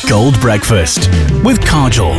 Gold Breakfast with Kajol.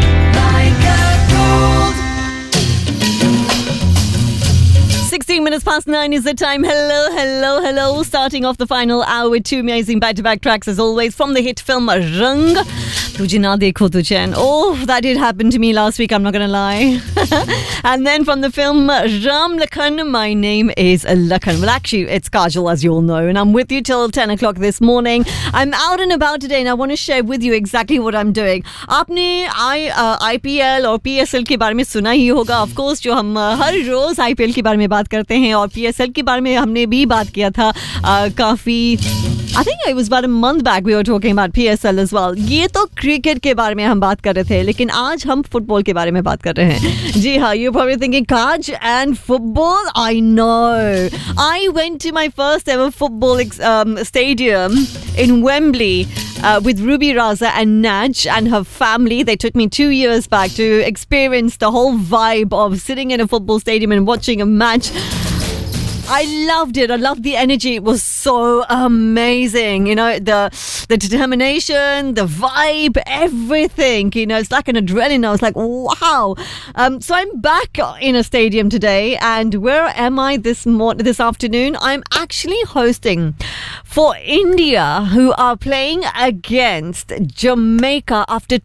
16 minutes past 9 is the time. Hello. Starting off the final hour with two amazing back-to-back tracks as always from the hit film Rang. Tujhe na dekho tu chain. Oh, that did happen to me last week, I'm not going to lie. And then from the film Ram Lakhan, my name is Lakhan. Well, actually, it's Kajol, as you all know, and I'm with you till 10 o'clock this morning. I'm out and about today, and I want to share with you exactly what I'm doing. आपने IPL और PSL के बारे में सुना ही होगा. Of course, जो हम हर रोज IPL के बारे में बात करते हैं और PSL के बारे में हमने भी बात किया था काफी. I think it was about a month back we were talking about PSL as well. ये तो क्रिकेट के बारे में हम बात कर रहे थे, लेकिन आज हम फुटबॉल के बारे में बात कर रहे हैं. जी हाँ, you're probably thinking, Kaj, and football? I know. I went to my first ever football stadium in Wembley with Ruby Raza and Naj and her family. They took me 2 years back to experience the whole vibe of sitting in a football stadium and watching a match. I loved it. I loved the energy. It was so amazing. You know, the determination, the vibe, everything. You know, it's like an adrenaline. I was like, wow. So I'm back in a stadium today. And where am I this afternoon? I'm actually hosting for India, who are playing against Jamaica after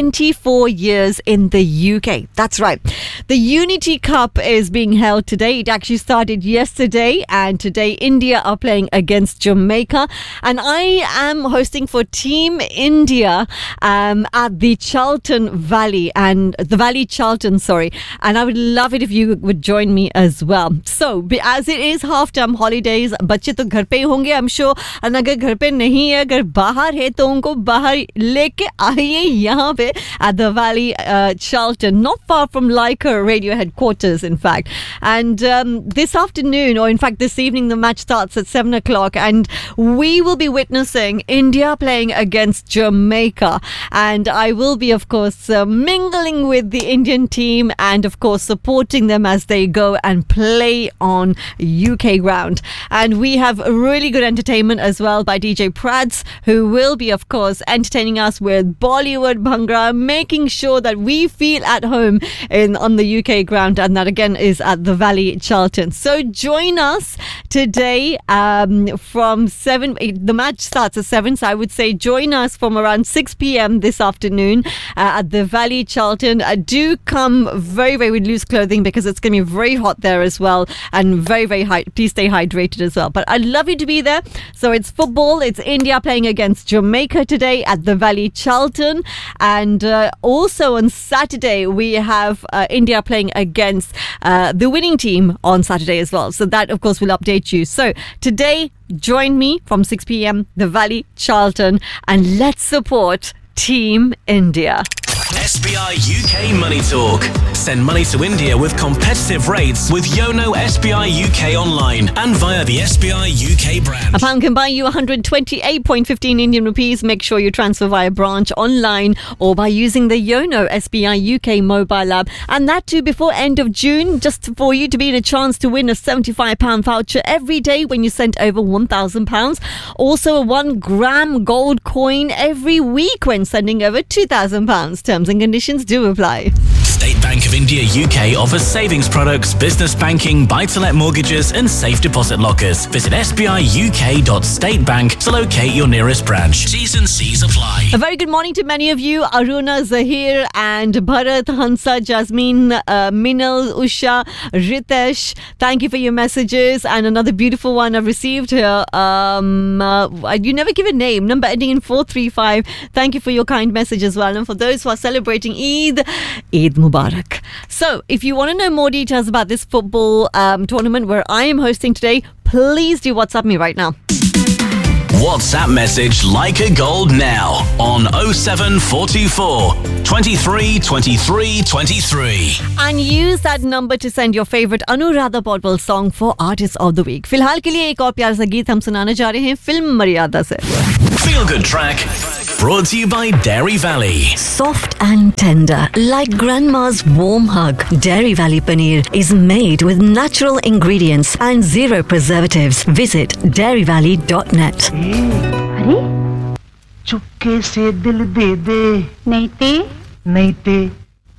24 years in the UK. That's right. The Unity Cup is being held today. It actually started yesterday. And today India are playing against Jamaica, and I am hosting for Team India at the Charlton Valley and the Valley Charlton, and I would love it if you would join me as well. So as it is half-term holidays, बच्चे तो घर पे ही होंगे I'm sure, and अगर घर पे नहीं है, अगर बाहर है तो उनको बाहर लेके आइए यहाँ पे at the Valley Charlton, not far from Leica Radio headquarters in fact. And this afternoon, or in fact this evening, the match starts at 7 o'clock and we will be witnessing India playing against Jamaica, and I will be of course mingling with the Indian team and of course supporting them as they go and play on UK ground. And we have really good entertainment as well by DJ Prads, who will be of course entertaining us with Bollywood Bhangra, making sure that we feel at home on the UK ground, and that again is at the Valley Charlton. So join us today from 7. The match starts at 7, so I would say join us from around 6 p.m. this afternoon at the Valley Charlton. Do come very with loose clothing because it's going to be very hot there as well, and very high. Please stay hydrated as well. But I'd love you to be there. So it's football. It's India playing against Jamaica today at the Valley Charlton, and also on Saturday we have India playing against the winning team on Saturday as well. So that of course will update you. So today, join me from 6 p.m. the Valley Charlton, and let's support Team India. SBI UK Money Talk. Send money to India with competitive rates with Yono SBI UK online and via the SBI UK branch. A pound can buy you 128.15 Indian rupees. Make sure you transfer via branch, online, or by using the Yono SBI UK mobile app. And that too before end of June, just for you to be in a chance to win a £75 voucher every day when you send over £1,000. Also a 1 gram gold coin every week when sending over £2,000. Terms and conditions do apply. State Bank of India UK offers savings products, business banking, buy-to-let mortgages and safe deposit lockers. Visit sbiuk.statebank to locate your nearest branch. T's and C's apply. A very good morning to many of you. Aruna, Zahir and Bharat, Hansa, Jasmine, Minal, Usha, Ritesh. Thank you for your messages. And another beautiful one I've received here. You never give a name. Number ending in 435. Thank you for your kind message as well. And for those who are celebrating Eid Mubarak. So, if you want to know more details about this football tournament where I am hosting today, please do WhatsApp me right now. WhatsApp message Like a Gold now on 07424 23 23 23. And use that number to send your favorite Anuradha Paudwal song for Artist of the Week. फिलहाल के लिए एक और प्यारा सा गीत हम सुनाने जा रहे हैं फिल्म मर्यादा से. Feel Good Track brought to you by Dairy Valley. Soft and tender, like grandma's warm hug. Dairy Valley Paneer is made with natural ingredients and zero preservatives. Visit dairyvalley.net. चुपके से दिल दे दे, नहीं ते नहीं ते